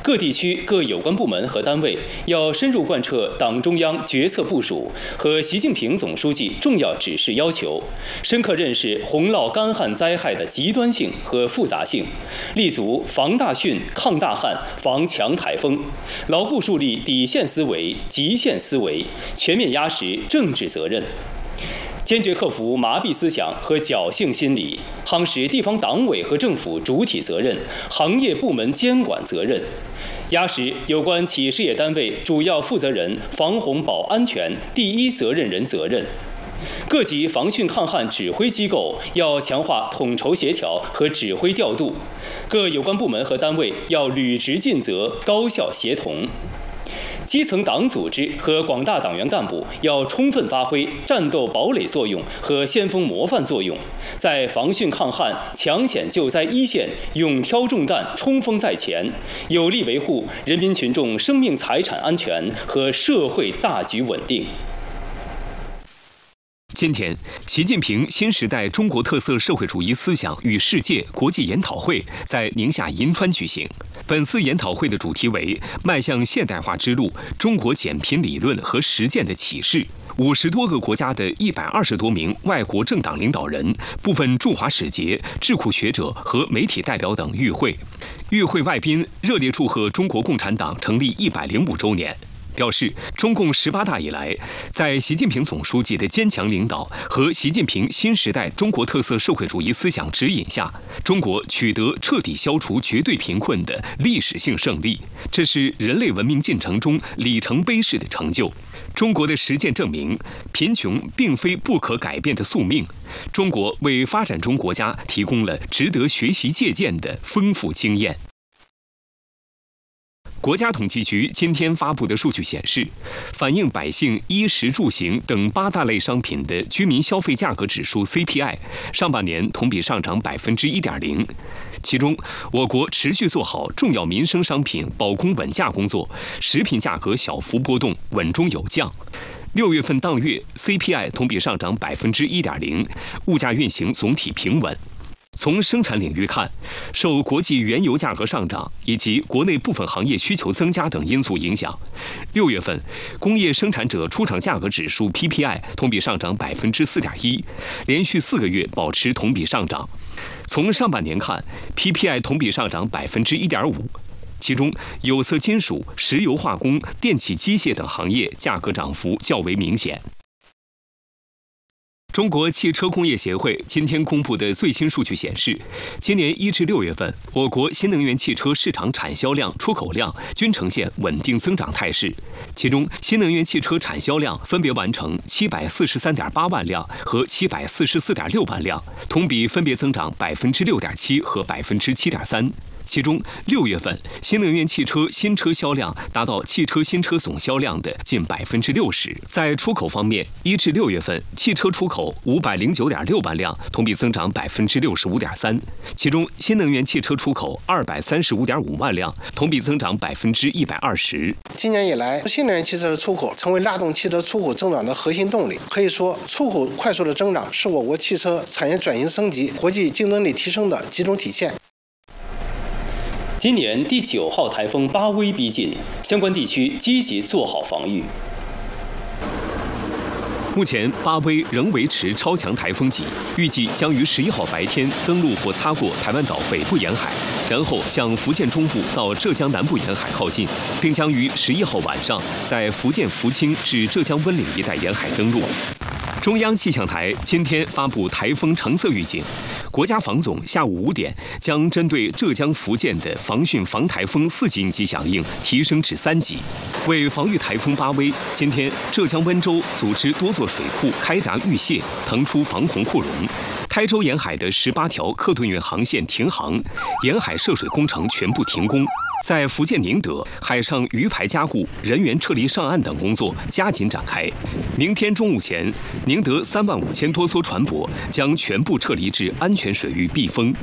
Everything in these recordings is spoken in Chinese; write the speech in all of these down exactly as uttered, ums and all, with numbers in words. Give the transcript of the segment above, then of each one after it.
各地区各有关部门和单位要深入贯彻党中央决策部署和习近平总书记重要指示要求，深刻认识洪涝干旱灾害的极端性和复杂性，立足防大汛、抗大旱、防强台风，牢固树立底线思维、极限思维，全面压实政治责任。坚决克服麻痹思想和侥幸心理，夯实地方党委和政府主体责任、行业部门监管责任，压实有关企事业单位主要负责人防洪保安全第一责任人责任。各级防汛抗旱指挥机构要强化统筹协调和指挥调度，各有关部门和单位要履职尽责、高效协同。基层党组织和广大党员干部要充分发挥战斗堡垒作用和先锋模范作用，在防汛抗旱、抢险救灾一线勇挑重担、冲锋在前，有力维护人民群众生命财产安全和社会大局稳定。 今天，习近平新时代中国特色社会主义思想与世界国际研讨会在宁夏银川举行。本次研讨会的主题为“迈向现代化之路：中国减贫理论和实践的启示”。五十多个国家的一百二十多名外国政党领导人、部分驻华使节、智库学者和媒体代表等与会。与会外宾热烈祝贺中国共产党成立一百零五周年。表示，中共十八大以来，在习近平总书记的坚强领导和习近平新时代中国特色社会主义思想指引下，中国取得彻底消除绝对贫困的历史性胜利，这是人类文明进程中里程碑式的成就。中国的实践证明，贫穷并非不可改变的宿命，中国为发展中国家提供了值得学习借鉴的丰富经验。国家统计局今天发布的数据显示，反映百姓衣食住行等八大类商品的居民消费价格指数 C P I 上半年同比上涨百分之一点零。其中，我国持续做好重要民生商品保供稳价工作，食品价格小幅波动，稳中有降。六月份当月 C P I 同比上涨百分之一点零，物价运行总体平稳。从生产领域看，受国际原油价格上涨以及国内部分行业需求增加等因素影响，六月份工业生产者出厂价格指数 P P I 同比上涨百分之四点一，连续四个月保持同比上涨。从上半年看 ，P P I 同比上涨百分之一点五，其中有色金属、石油化工、电气机械等行业价格涨幅较为明显。中国汽车工业协会今天公布的最新数据显示，今年一至六月份，我国新能源汽车市场产销量、出口量均呈现稳定增长态势。其中，新能源汽车产销量分别完成七百四十三点八万辆和七百四十四点六万辆，同比分别增长百分之六点七和百分之七点三。其中，六月份新能源汽车新车销量达到汽车新车总销量的近百分之六十。在出口方面，一至六月份汽车出口五百零九点六万辆，同比增长百分之六十五点三。其中，新能源汽车出口二百三十五点五万辆，同比增长百分之一百二十。 今年以来，新能源汽车的出口成为拉动汽车出口增长的核心动力。可以说，出口快速的增长是我国汽车产业转型升级、国际竞争力提升的集中体现。 今年第九号台风巴威逼近，相关地区积极做好防御。 目前，巴威仍维持超强台风级，预计将于十一号白天登陆或擦过台湾岛北部沿海，然后向福建中部到浙江南部沿海靠近，并将于十一号晚上在福建福清至浙江温岭一带沿海登陆。中央气象台今天发布台风橙色预警，国家防总下午五点将针对浙江、福建的防汛防台风四级应急响应提升至三级。为防御台风巴威，今天浙江温州组织多座水库开闸预泄，腾出防洪库容。台州沿海的十八条客吨运航线停航，沿海涉水工程全部停工。在福建宁德，海上鱼排加固、人员撤离上岸等工作加紧展开。明天中午前，宁德三万五千多艘船舶将全部撤离至安全水域避风。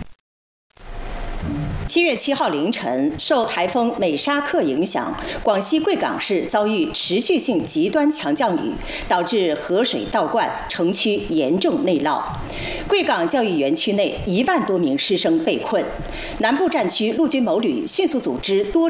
七月七号凌晨，受台风美沙克影响，广西贵港市遭遇持续性极端强降雨，导致河水倒灌，城区严重内涝。贵港教育园区内一万多名师生被困，南部战区陆军某旅迅速组织多